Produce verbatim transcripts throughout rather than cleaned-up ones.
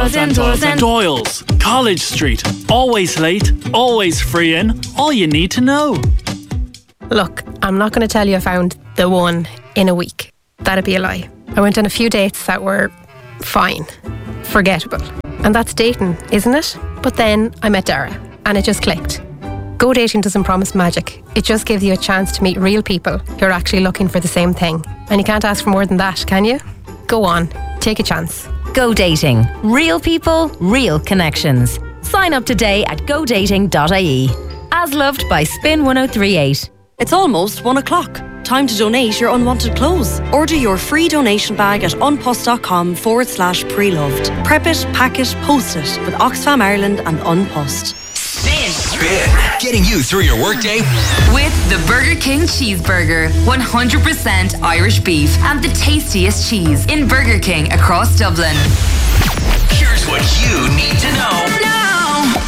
Doyle's and Doyle's and Doyle's, College Street. Always late, always free in. All you need to know. Look, I'm not going to tell you I found the one in a week. That'd be a lie. I went on a few dates that were fine, forgettable. And that's dating, isn't it? But then I met Dara and it just clicked. Go dating doesn't promise magic. It just gives you a chance to meet real people who are actually looking for the same thing. And you can't ask for more than that, can you? Go on, take a chance. Go dating. Real people, real connections. Sign up today at go dating dot I E. As loved by Spin one oh three eight. It's almost one o'clock. Time to donate your unwanted clothes. Order your free donation bag at unpost.com forward slash pre-loved. Prep it, pack it, post it with Oxfam Ireland and Unpost. Spin. Spin. Getting you through your workday with the Burger King Cheeseburger. one hundred percent Irish beef and the tastiest cheese in Burger King across Dublin. Here's what you need to know. Now.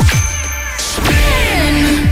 Spin.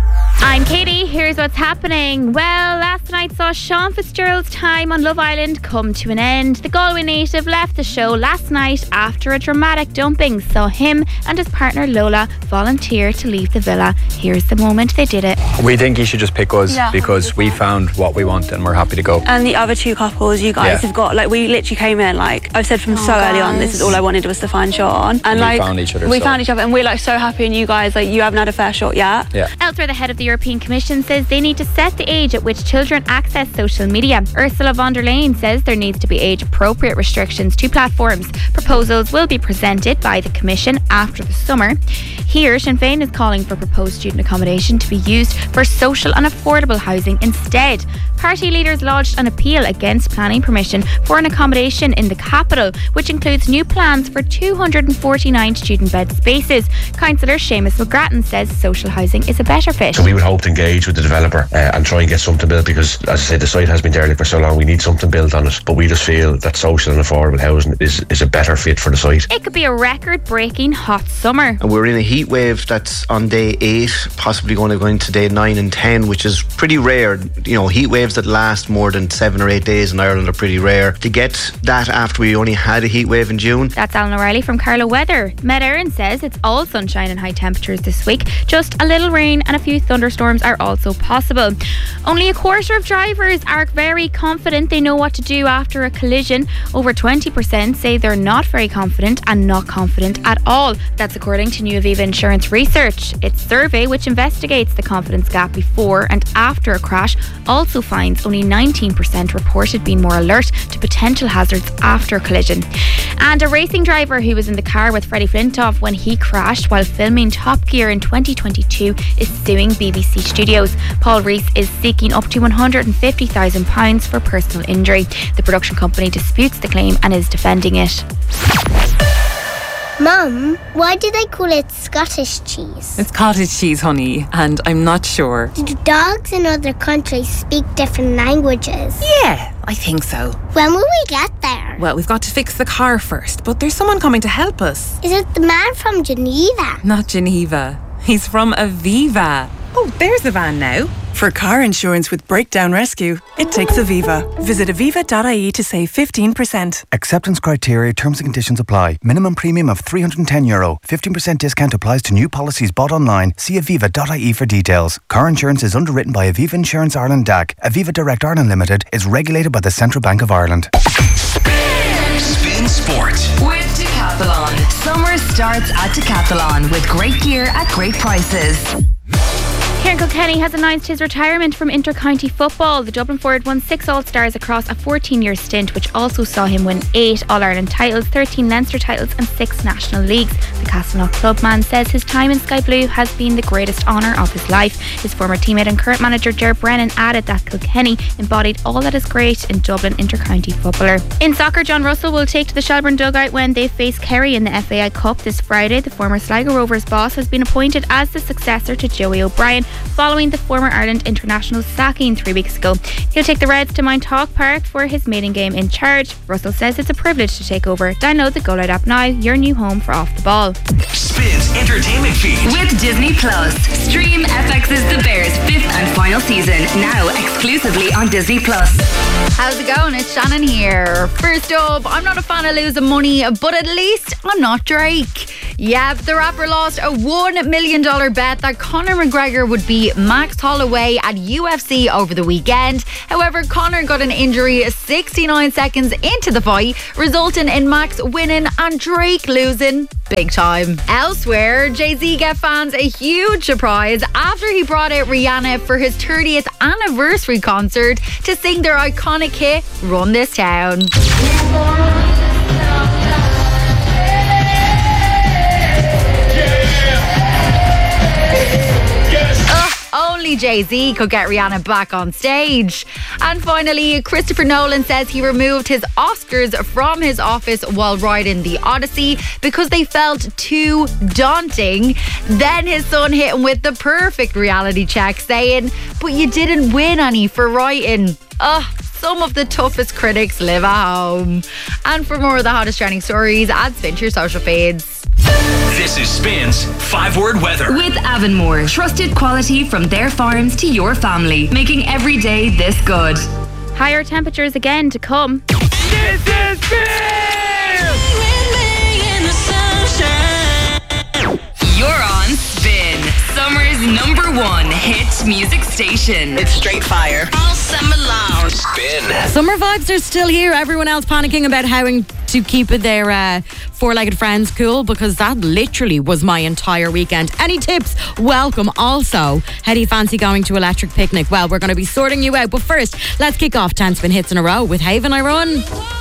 I'm Katie. Here's what's happening. Well, last night saw Sean Fitzgerald's time on Love Island come to an end. The Galway native left the show last night after a dramatic dumping. Saw him and his partner Lola volunteer to leave the villa. Here's the moment they did it. We think he should just pick us yeah. because we found what we want and we're happy to go. And the other two couples, you guys yeah. have got, like, we literally came in, like, I've said from oh, so guys. early on, this is all I wanted was to find Sean. And, and like, we found each other. We so. found each other and we're, like, so happy, and you guys, like, you haven't had a fair shot yet. Yeah. Elsewhere, the head of the European Commission says they need to set the age at which children access social media. Ursula von der Leyen says there needs to be age-appropriate restrictions to platforms. Proposals will be presented by the Commission after the summer. Here, Sinn Féin is calling for proposed student accommodation to be used for social and affordable housing instead. Party leaders lodged an appeal against planning permission for an accommodation in the capital, which includes new plans for two hundred forty-nine student bed spaces. Councillor Seamus McGrattan says social housing is a better fit. So we would hope to engage with the developer uh, and try and get something built, because, as I say, the site has been derelict for so long. We need something built on it, but we just feel that social and affordable housing is, is a better fit for the site. It could be a record-breaking hot summer. And we're in a heat wave that's on day eight, possibly going to go into day nine and ten, which is pretty rare. You know, heat waves that last more than seven or eight days in Ireland are pretty rare. To get that after we only had a heat wave in June. That's Alan O'Reilly from Carlow Weather. Met Erin says it's all sunshine and high temperatures this week. Just a little rain and a few thunderstorms are also possible. Only a quarter of drivers are very confident they know what to do after a collision. Over twenty percent say they're not very confident and not confident at all. That's according to New Aviva Insurance Research. Its survey, which investigates the confidence gap before and after a crash, also finds only nineteen percent reported being more alert to potential hazards after a collision. And a racing driver who was in the car with Freddie Flintoff when he crashed while filming Top Gear in twenty twenty-two is suing B B C Studios. Paul Rees is seeking up to one hundred fifty thousand pounds for personal injury. The production company disputes the claim and is defending it. Mum, why do they call it Scottish cheese? It's cottage cheese, honey, and I'm not sure. Do dogs in other countries speak different languages? Yeah, I think so. When will we get there? Well, we've got to fix the car first, but there's someone coming to help us. Is it the man from Geneva? Not Geneva. He's from Aviva. Oh, there's the van now. For car insurance with breakdown rescue, it takes Aviva. Visit aviva dot I E to save fifteen percent. Acceptance criteria, terms and conditions apply. Minimum premium of three hundred ten euro. fifteen percent discount applies to new policies bought online. See aviva dot I E for details. Car insurance is underwritten by Aviva Insurance Ireland D A C. Aviva Direct Ireland Limited is regulated by the Central Bank of Ireland. Spin, Spin Sport with Decathlon. Summer starts at Decathlon with great gear at great prices. Kieran Kilkenny has announced his retirement from inter-county football. The Dublin forward won six All-Stars across a fourteen-year stint, which also saw him win eight All-Ireland titles, thirteen Leinster titles and six National Leagues. The Castleknock clubman says his time in Sky Blue has been the greatest honour of his life. His former teammate and current manager Ger Brennan added that Kilkenny embodied all that is great in Dublin inter-county footballer. In soccer, John Russell will take to the Shelbourne dugout when they face Kerry in the F A I Cup this Friday. The former Sligo Rovers boss has been appointed as the successor to Joey O'Brien, following the former Ireland international sacking three weeks ago. He'll take the Reds to Mount Hawk Park for his maiden game in charge. Russell says it's a privilege to take over. Download the Go Loud app now, your new home for Off the Ball. Spins entertainment feed. With Disney Plus, stream F X's The Bears fifth and final season, now exclusively on Disney Plus. How's it going? It's Shannon here. First up, I'm not a fan of losing money, but at least I'm not Drake. Yep, the rapper lost a one million dollars bet that Conor McGregor would beat Max Holloway at U F C over the weekend. However, Conor got an injury sixty-nine seconds into the fight, resulting in Max winning and Drake losing big time. Elsewhere, Jay-Z gave fans a huge surprise after he brought out Rihanna for his thirtieth anniversary concert to sing their iconic hit, Run This Town. Only Jay-Z could get Rihanna back on stage. And finally, Christopher Nolan says he removed his Oscars from his office while writing The Odyssey because they felt too daunting. Then his son hit him with the perfect reality check, saying, "But you didn't win any for writing." Ugh. Some of the toughest critics live at home. And for more of the hottest trending stories, add Spin to your social feeds. This is Spin's five-word weather. With Avonmore, trusted quality from their farms to your family, making every day this good. Higher temperatures again to come. This is You're on Spin, summer's number one hit music station. It's straight fire. All summer long. Spin. Summer vibes are still here. Everyone else panicking about how to keep their uh, four-legged friends cool, because that literally was my entire weekend. Any tips? Welcome. Also, how do you fancy going to Electric Picnic? Well, we're going to be sorting you out. But first, let's kick off ten Spin hits in a row with Haven I Run.